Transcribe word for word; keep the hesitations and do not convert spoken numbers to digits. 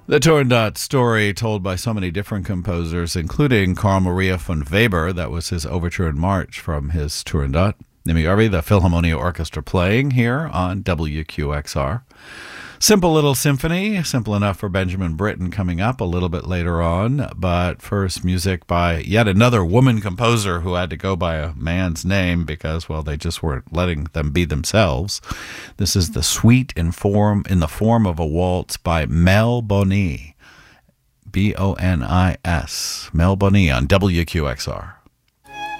The Turandot story told by so many different composers, including Carl Maria von Weber. That was his overture and march from his Turandot. Nimi Garvey, the Philharmonia Orchestra, playing here on W Q X R. Simple little symphony, simple enough for Benjamin Britten, coming up a little bit later on. But first, music by yet another woman composer who had to go by a man's name because, well, they just weren't letting them be themselves. This is the Suite in form in the form of a waltz by Mel Bonis, B O N I S, Mel Bonis on W Q X R.